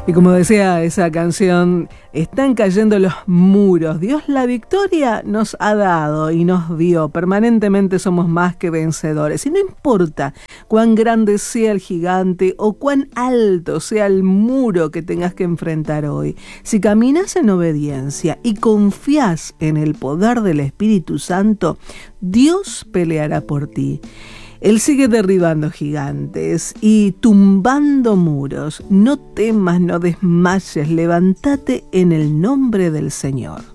Y como decía esa canción, están cayendo los muros. Dios la victoria nos ha dado y nos dio. Permanentemente somos más que vencedores. Y no importa cuán grande sea el gigante o cuán alto sea el muro que tengas que enfrentar hoy. Si caminas en obediencia y confías en el poder del Espíritu Santo, Dios peleará por ti. Él sigue derribando gigantes y tumbando muros. No temas, no desmayes, levántate en el nombre del Señor.